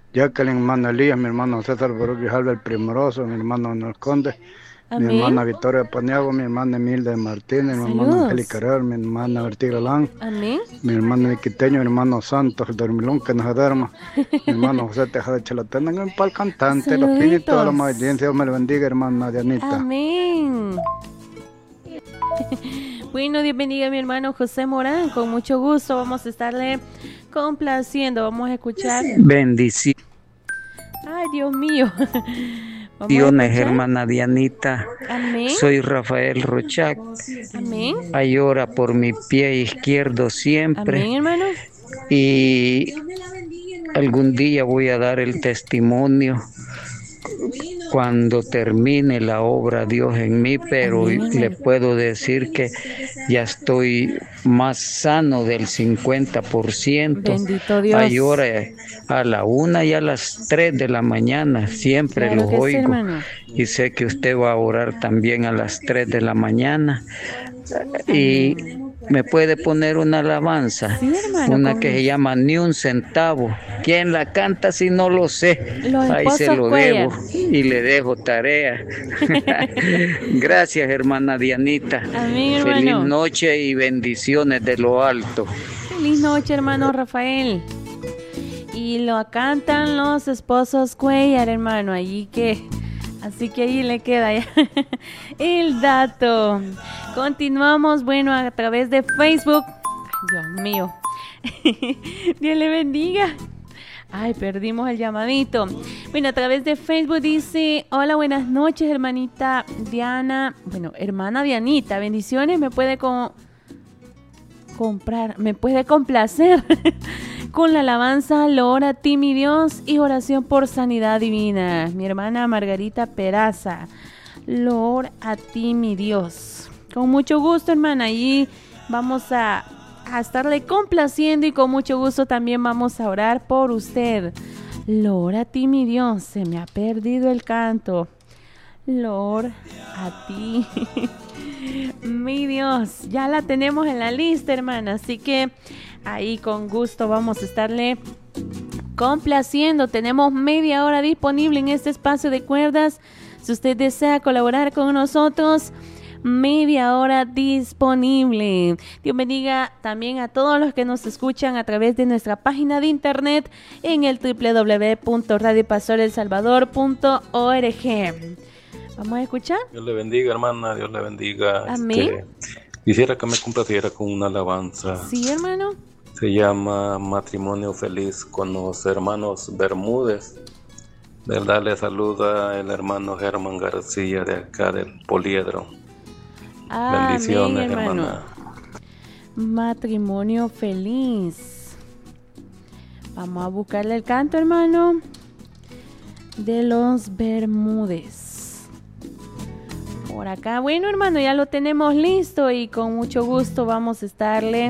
Jacqueline, mi hermano Elías, mi hermano César Baruch Grijalva el Primoroso, mi hermano Manuel Conde, mi Amén. hermana Victoria Paniagua, mi hermana Emilda Martínez, mi hermana Angélica Saludos. Herrera, mi hermana Bertí Galán, Amén. mi hermano Niquiteño, mi hermano Santos, el dormilón que nos duerma, mi hermano José Tejada Chalatán, en el pal cantante, los pinis, toda la Saluditos. audiencia, Dios me lo bendiga, hermana Dianita. Amén. Bueno, Dios bendiga a mi hermano José Morán. Con mucho gusto vamos a estarle complaciendo. Vamos a escuchar. Bendiciones, Ay, Dios mío. Vamos a escuchar. hermana Dianita. Amén. Soy Rafael Rochac. Amén. Ay, ora por mi pie izquierdo siempre. Amén, hermano. Y algún día voy a dar el testimonio cuando termine la obra Dios en mí, pero Amén, le hermano. puedo decir que ya estoy más sano del 50%. Bendito Hay Dios. hora a la 1 y a las 3 de la mañana, siempre Claro los que sí, oigo. hermano. Y sé que usted va a orar también a las 3 de la mañana. Y Amén. me puede poner una alabanza, Sí, hermano, una con que se gusto. llama Ni un centavo. ¿Quién la canta si no lo sé? Los Ahí se esposos lo Cuellar. debo y le dejo tarea. Gracias, hermana Dianita. Amén, Feliz hermano. noche y bendiciones de lo alto. Feliz noche, hermano Rafael. Y lo cantan los esposos Cuellar, hermano. Así que ahí le queda ya el dato. Continuamos, bueno, a través de Facebook. Ay, Dios mío. Dios le bendiga. Ay, perdimos el llamadito. Bueno, a través de Facebook dice: hola, buenas noches, hermanita Diana. Bueno, hermana Dianita, bendiciones. Me puede complacer con la alabanza Loor a ti, mi Dios, y oración por sanidad divina. Mi hermana Margarita Peraza. Loor a ti, mi Dios. Con mucho gusto, hermana. Y vamos a estarle complaciendo y con mucho gusto también vamos a orar por usted. Loor a ti, mi Dios. Se me ha perdido el canto. Loor a ti. Mi Dios, ya la tenemos en la lista, hermana. Así que ahí con gusto vamos a estarle complaciendo. Tenemos media hora disponible en este espacio de cuerdas. Si usted desea colaborar con nosotros, media hora disponible. Dios bendiga también a todos los que nos escuchan a través de nuestra página de internet en el www.radiopastoresalvador.org. Vamos a escuchar. Dios le bendiga, hermana, Dios le bendiga. Amén. Quisiera que me complaciera con una alabanza. Sí, hermano. Se llama Matrimonio Feliz con los hermanos Bermúdez. De verdad le saluda el hermano Germán García de acá del Poliedro. Bendiciones, Amén, hermano. hermana. Matrimonio feliz. Vamos a buscarle el canto, hermano, de los Bermúdez. Por acá, bueno, hermano, ya lo tenemos listo y con mucho gusto vamos a estarle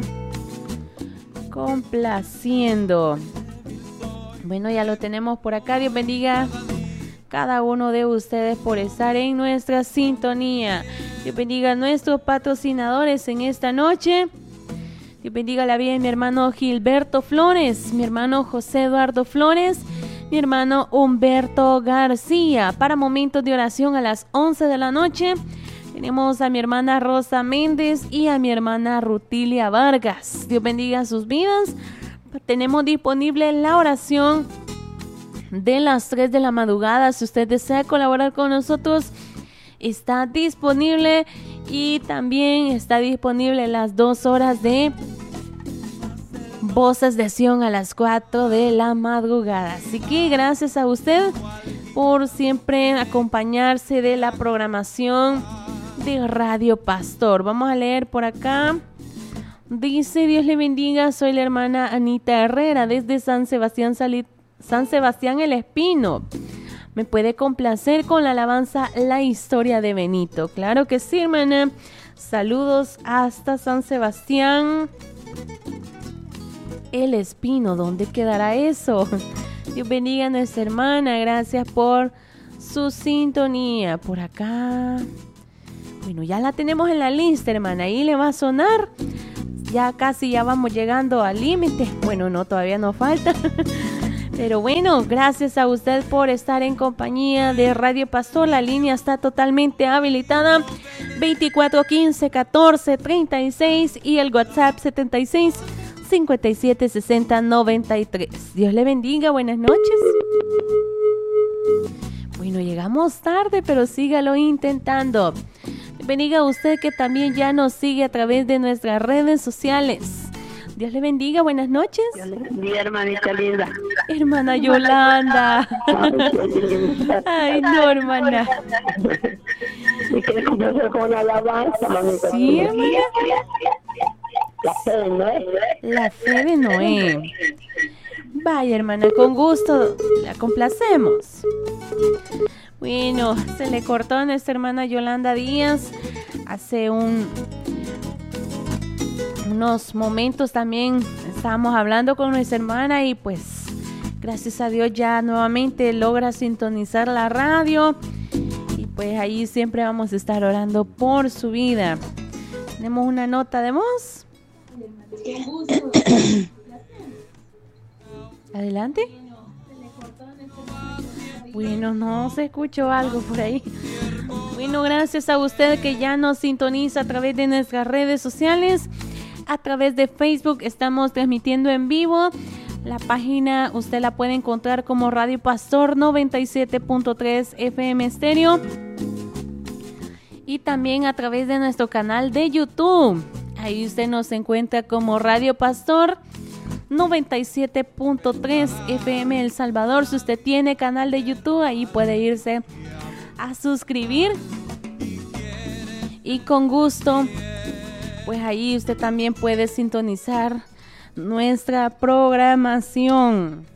complaciendo. Bueno, ya lo tenemos por acá. Dios bendiga cada uno de ustedes por estar en nuestra sintonía. Dios bendiga a nuestros patrocinadores en esta noche. Dios bendiga la vida de mi hermano Gilberto Flores, mi hermano José Eduardo Flores, mi hermano Humberto García. Para momentos de oración a las 11 de la noche, tenemos a mi hermana Rosa Méndez y a mi hermana Rutilia Vargas. Dios bendiga sus vidas. Tenemos disponible la oración de las 3 de la madrugada. Si usted desea colaborar con nosotros, está disponible. Y también está disponible las 2 horas de Voces de Sion a las 4 de la madrugada. Así que gracias a usted por siempre acompañarse de la programación de Radio Pastor. Vamos a leer por acá. Dice: Dios le bendiga, soy la hermana Anita Herrera desde San Sebastián el Espino. ¿Me puede complacer con la alabanza La Historia de Benito? Claro que sí, hermana. Saludos hasta San Sebastián el Espino. ¿Dónde quedará eso? Dios bendiga a nuestra hermana. Gracias por su sintonía. Por acá. Bueno, ya la tenemos en la lista, hermana. Ahí le va a sonar. Ya casi ya vamos llegando al límite. Bueno, no, todavía nos falta. Pero bueno, gracias a usted por estar en compañía de Radio Pastor. La línea está totalmente habilitada. 2415-1436 y el WhatsApp 76-5760-93. Dios le bendiga, buenas noches. Bueno, llegamos tarde, pero sígalo intentando. Bendiga a usted que también ya nos sigue a través de nuestras redes sociales. Dios le bendiga, buenas noches. Dios le bendiga, hermanita linda. Hermana Yolanda. Ay, no, hermana. ¿Y quieres comenzar con la alabanza, mamita? Sí, hermana. La fe de Noé. La fe de Noé. Vaya, hermana, con gusto la complacemos. Bueno, se le cortó a nuestra hermana Yolanda Díaz hace unos momentos. También estábamos hablando con nuestra hermana y pues gracias a Dios ya nuevamente logra sintonizar la radio y pues ahí siempre vamos a estar orando por su vida. Tenemos una nota de voz. Adelante. Bueno, no se escuchó algo por ahí. Bueno, gracias a usted que ya nos sintoniza a través de nuestras redes sociales. A través de Facebook estamos transmitiendo en vivo. La página usted la puede encontrar como Radio Pastor 97.3 FM Estéreo. Y también a través de nuestro canal de YouTube. Ahí usted nos encuentra como Radio Pastor 97.3 FM El Salvador. Si usted tiene canal de YouTube, ahí puede irse a suscribir. Y con gusto, pues ahí usted también puede sintonizar nuestra programación.